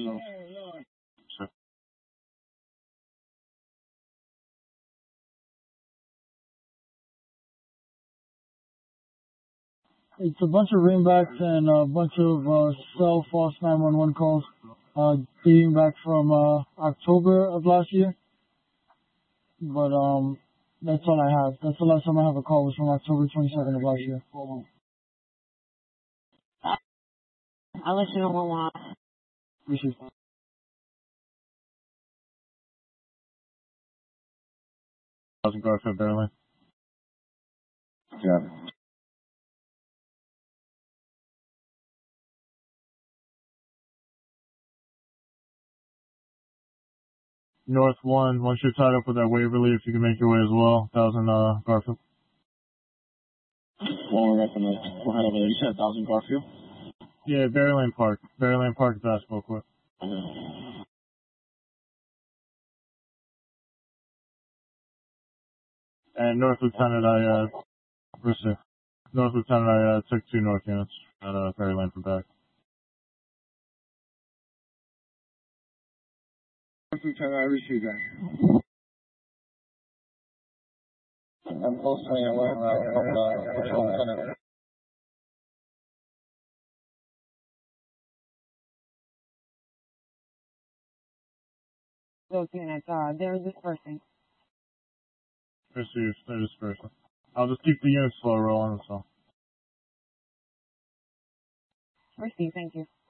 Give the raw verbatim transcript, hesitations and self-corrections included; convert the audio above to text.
zone. Sure. It's a bunch of ringbacks and a bunch of uh, cell false nine one one calls uh, dating back from uh, October of last year. But um, that's all I have. That's the last time I have a call was from October twenty-second of last year. I'll let you know what one. Appreciate it. Thousand Garfield Barely. Yeah. North one, once you're tied up with that wave relief, you can make your way as well. Thousand uh, Garfield. One more up on the one head over there. You said a thousand Garfield? Yeah, Berry Lane Park. Berry Lane Park basketball court. Okay. And North Lieutenant, I, uh, receive. North Lieutenant, I, uh, took two North units at, uh, Berry Lane for back. North Lieutenant, I received that. I'm posting a web, uh, Patrol Lieutenant. Those units, uh, they're dispersing. Received. They're dispersing. I'll just keep the units slow rolling, so. Receive, thank you.